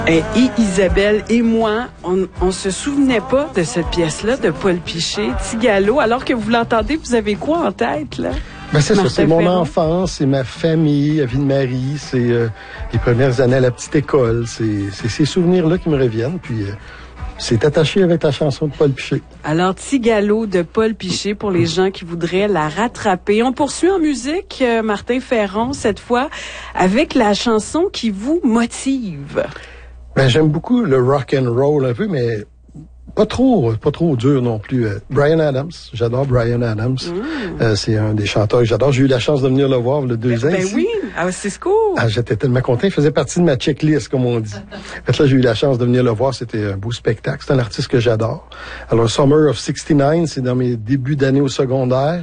Et Isabelle et moi, on se souvenait pas de cette pièce-là de Paul Piché, Tigalo. Alors que vous l'entendez, vous avez quoi en tête, là? Ben c'est Martin ça, c'est mon Ferron. enfance, c'est ma famille, la vie de Marie, c'est les premières années à la petite école, c'est ces souvenirs-là qui me reviennent, puis c'est attaché avec la chanson de Paul Piché. Alors, Tigalo de Paul Piché pour les gens qui voudraient la rattraper. On poursuit en musique, Martin Ferron, cette fois, avec la chanson qui vous motive. Ben j'aime beaucoup le rock and roll un peu, mais pas trop dur non plus. Bryan Adams, j'adore Bryan Adams. C'est un des chanteurs que j'adore. J'ai eu la chance de venir le voir il y a 2 ans. Ben ici. oui, c'est cool. J'étais tellement content. Il faisait partie de ma checklist, comme on dit. En fait, là, j'ai eu la chance de venir le voir. C'était un beau spectacle. C'est un artiste que j'adore. Alors, Summer of '69, c'est dans mes débuts d'année au secondaire.